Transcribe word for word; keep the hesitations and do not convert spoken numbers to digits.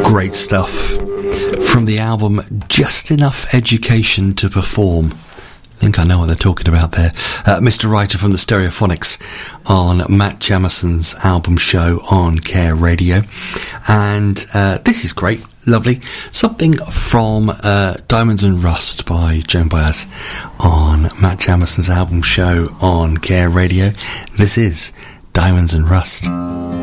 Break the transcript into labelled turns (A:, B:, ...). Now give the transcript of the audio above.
A: Great stuff from the album Just Enough Education to Perform. I think I know what they're talking about there. Uh, Mister Writer from the Stereophonics on Matt Jamison's album show on Care Radio. And uh, this is great, lovely. Something from uh, Diamonds and Rust by Joan Baez on Matt Jamison's album show on Care Radio. This is Diamonds and Rust.